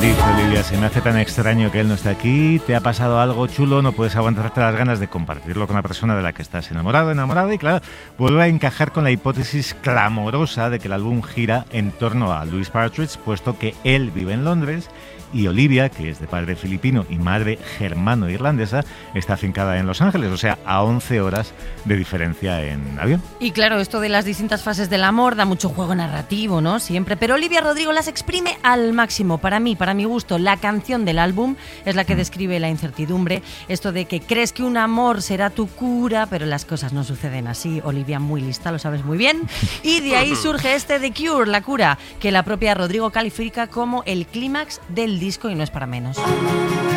Dice Olivia, se me hace tan extraño que él no esté aquí. ¿Te ha pasado algo chulo? No puedes aguantarte las ganas de compartirlo con la persona de la que estás enamorado, enamorada. Y claro, vuelve a encajar con la hipótesis clamorosa de que el álbum gira en torno a Louis Partridge, puesto que él vive en Londres y Olivia, que es de padre filipino y madre germano-irlandesa, está afincada en Los Ángeles, o sea, a 11 horas de diferencia en avión. Y claro, esto de las distintas fases del amor da mucho juego narrativo, ¿no? Siempre. Pero Olivia Rodrigo las exprime al máximo. Para mí, para mi gusto, la canción del álbum es la que describe la incertidumbre. Esto de que crees que un amor será tu cura, pero las cosas no suceden así. Olivia muy lista, lo sabes muy bien. Y de ahí surge este The Cure, la cura, que la propia Rodrigo califica como el clímax del disco y no es para menos.